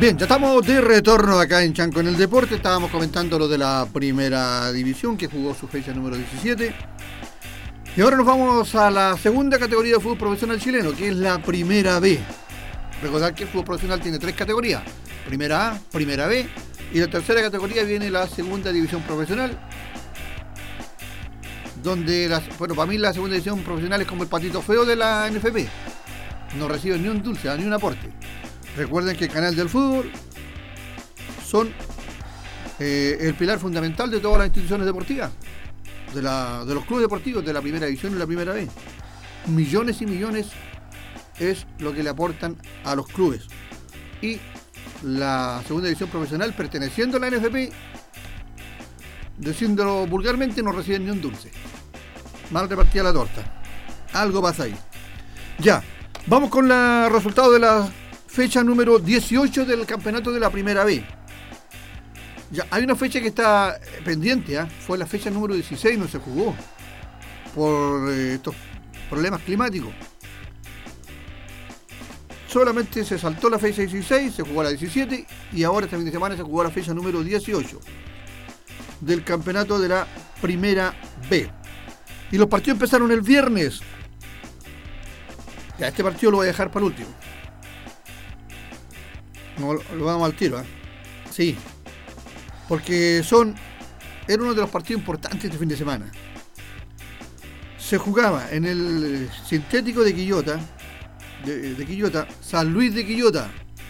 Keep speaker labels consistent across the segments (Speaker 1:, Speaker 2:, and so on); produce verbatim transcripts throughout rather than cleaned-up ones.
Speaker 1: Bien, ya estamos de retorno acá en Chanco en el Deporte. Estábamos comentando lo de la primera división que jugó su fecha número diecisiete. Y ahora nos vamos a la segunda categoría de fútbol profesional chileno, que es la Primera B. Recordar que el fútbol profesional tiene tres categorías: Primera A, Primera B, y la tercera categoría viene la segunda división profesional, donde, las, bueno, para mí la segunda división profesional es como el patito feo de la N F P. No reciben ni un dulce, ni un aporte. Recuerden que el canal del fútbol son eh, el pilar fundamental de todas las instituciones deportivas, de, la, de los clubes deportivos de la primera división y la primera B. Millones y millones es lo que le aportan a los clubes. Y la segunda división profesional, perteneciendo a la N F P, diciéndolo vulgarmente, no reciben ni un dulce. Mal repartida la torta. Algo pasa ahí. Ya, vamos con los resultados de la fecha número dieciocho del campeonato de la Primera B. Ya, hay una fecha que está pendiente, ¿eh? Fue la fecha número dieciséis, no se jugó por eh, estos problemas climáticos. Solamente se saltó la fecha dieciséis, se jugó la diecisiete y ahora este fin de semana se jugó la fecha número dieciocho del campeonato de la Primera B. Y los partidos empezaron el viernes. Ya, este partido lo voy a dejar para el último. No, lo vamos al tiro, ¿eh? Sí. Porque son... Era uno de los partidos importantes este fin de semana. Se jugaba en el sintético de Quillota, de, de Quillota, San Luis de Quillota.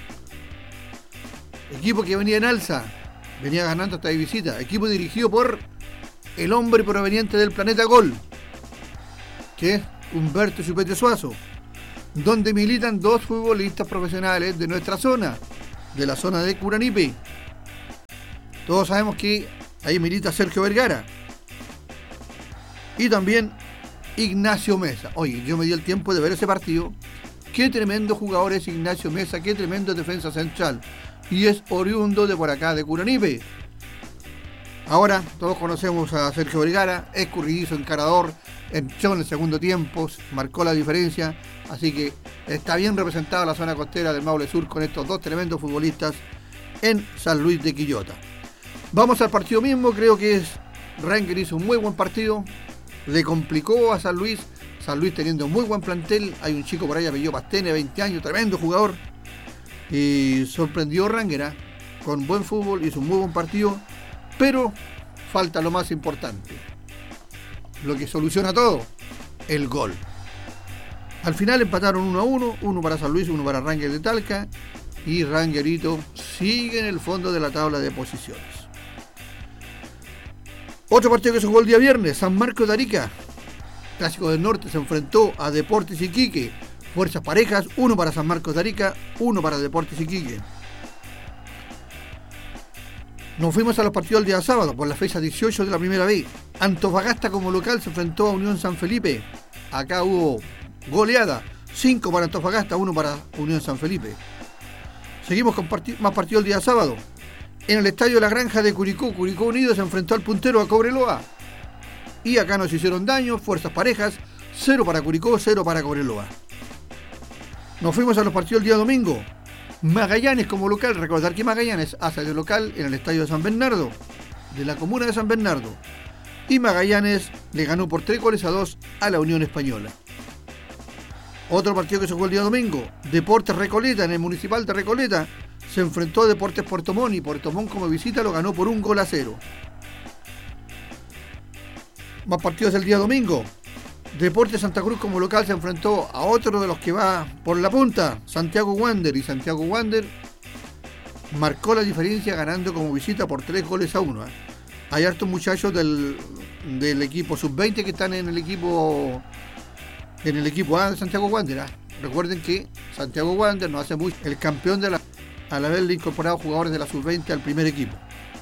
Speaker 1: Equipo que venía en alza, venía ganando hasta de visita. Equipo dirigido por el hombre proveniente del planeta Gol, que es Humberto Chupete Suazo, donde militan dos futbolistas profesionales de nuestra zona, de la zona de Curanipe. Todos sabemos que ahí milita Sergio Vergara y también Ignacio Mesa. Oye, yo me di el tiempo de ver ese partido. Qué tremendo jugador es Ignacio Mesa, qué tremendo defensa central, y es oriundo de por acá, de Curanipe. Ahora todos conocemos a Sergio Vergara, escurridizo, encarador, entró en el segundo tiempo, marcó la diferencia, así que está bien representada la zona costera del Maule Sur con estos dos tremendos futbolistas en San Luis de Quillota. Vamos al partido mismo. Creo que es Ranger hizo un muy buen partido, le complicó a San Luis, San Luis teniendo un muy buen plantel. Hay un chico por ahí apellido Pastene, veinte años, tremendo jugador, y sorprendió Ranger, ¿eh? Con buen fútbol, hizo un muy buen partido, pero falta lo más importante, lo que soluciona todo, el gol. Al final empataron uno a uno, uno para San Luis, uno para Ranger de Talca, y Rangerito sigue en el fondo de la tabla de posiciones. Otro partido que se jugó el día viernes, San Marcos de Arica, Clásico del Norte, se enfrentó a Deportes Iquique. Fuerzas parejas, uno para San Marcos de Arica, uno para Deportes Iquique. Nos fuimos a los partidos el día sábado por la fecha dieciocho de la Primera B. Antofagasta como local se enfrentó a Unión San Felipe. Acá hubo goleada, cinco para Antofagasta, uno para Unión San Felipe. Seguimos con part- más partidos el día sábado. En el estadio La Granja de Curicó, Curicó Unido se enfrentó al puntero, a Cobreloa. Y acá nos hicieron daño, fuerzas parejas, cero para Curicó, cero para Cobreloa. Nos fuimos a los partidos el día domingo. Magallanes como local, recordar que Magallanes hace de local en el estadio de San Bernardo, de la comuna de San Bernardo. Y Magallanes le ganó por tres goles a dos a la Unión Española. Otro partido que se jugó el día domingo, Deportes Recoleta, en el Municipal de Recoleta, se enfrentó a Deportes Puerto Montt y Puerto Montt como visita lo ganó por un gol a cero. Más partidos del día domingo. Deportes Santa Cruz como local se enfrentó a otro de los que va por la punta, Santiago Wander, y Santiago Wander marcó la diferencia ganando como visita por tres goles a uno. ¿eh? Hay hartos muchachos del, del equipo sub veinte que están en el equipo en el equipo A de Santiago Wander. ¿eh? Recuerden que Santiago Wander no hace mucho el campeón de la al haberle incorporado jugadores de la sub veinte al primer equipo.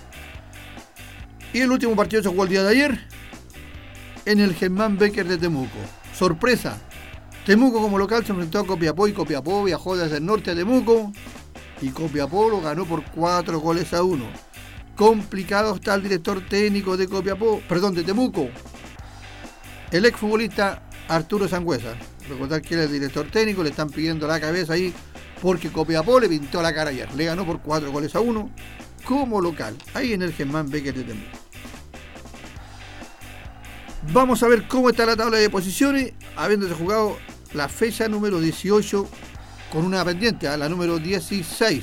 Speaker 1: Y el último partido se jugó el día de ayer en el Germán Becker de Temuco. Sorpresa, Temuco como local se enfrentó a Copiapó y Copiapó viajó desde el norte a Temuco y Copiapó lo ganó por cuatro goles a uno. Complicado está el director técnico de Copiapó, perdón, de Temuco, el exfutbolista Arturo Sangüesa. Recordar que él es el director técnico, le están pidiendo la cabeza ahí porque Copiapó le pintó la cara ayer. Le ganó por cuatro goles a uno como local, ahí en el Germán Becker de Temuco. Vamos a ver cómo está la tabla de posiciones, habiéndose jugado la fecha número dieciocho con una pendiente, a la número dieciséis.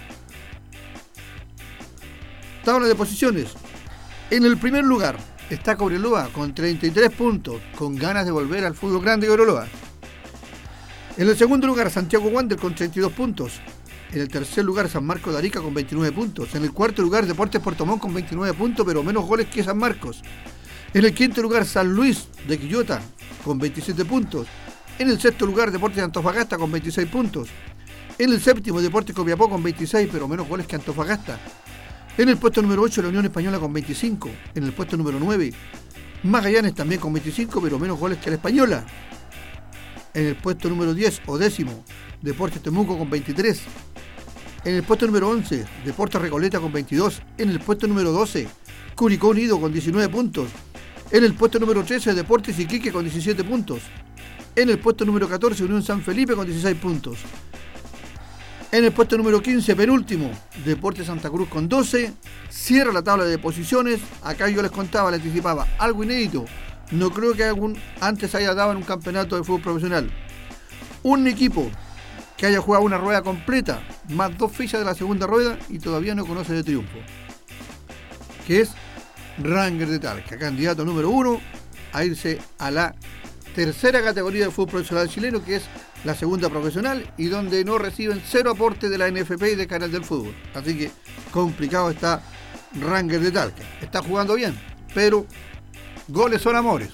Speaker 1: Tabla de posiciones. En el primer lugar está Cobreloa con treinta y tres puntos, con ganas de volver al fútbol grande de Cobreloa. En el segundo lugar, Santiago Wander con treinta y dos puntos. En el tercer lugar, San Marcos de Arica con veintinueve puntos. En el cuarto lugar, Deportes Puerto Montt con veintinueve puntos, pero menos goles que San Marcos. En el quinto lugar, San Luis de Quillota con veintisiete puntos. En el sexto lugar, Deportes de Antofagasta con veintiséis puntos. En el séptimo, Deportes Copiapó con veintiséis, pero menos goles que Antofagasta. En el puesto número ocho, la Unión Española con veinticinco. En el puesto número nueve, Magallanes también con veinticinco, pero menos goles que la Española. En el puesto número diez o décimo, Deportes Temuco con veintitrés. En el puesto número once, Deportes Recoleta con veintidós. En el puesto número doce, Curicó Unido con diecinueve puntos. En el puesto número trece, Deportes Iquique con diecisiete puntos. En el puesto número catorce, Unión San Felipe con dieciséis puntos. En el puesto número quince, penúltimo, Deportes Santa Cruz con doce. Cierra la tabla de posiciones. Acá yo les contaba, les anticipaba, algo inédito. No creo que algún antes haya dado en un campeonato de fútbol profesional. Un equipo que haya jugado una rueda completa, más dos fichas de la segunda rueda y todavía no conoce de triunfo. Que es Rangers de Talca, candidato número uno a irse a la tercera categoría de fútbol profesional chileno, que es la segunda profesional, y donde no reciben cero aporte de la N F P y de Canal del Fútbol. Así que complicado está Rangers de Talca. Está jugando bien, pero goles son amores.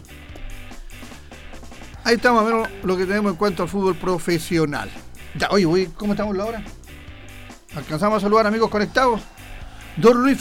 Speaker 1: Ahí está más o menos lo que tenemos en cuanto al fútbol profesional. Ya, oye, oye, ¿cómo estamos la hora? ¿Alcanzamos a saludar amigos conectados? Don Luis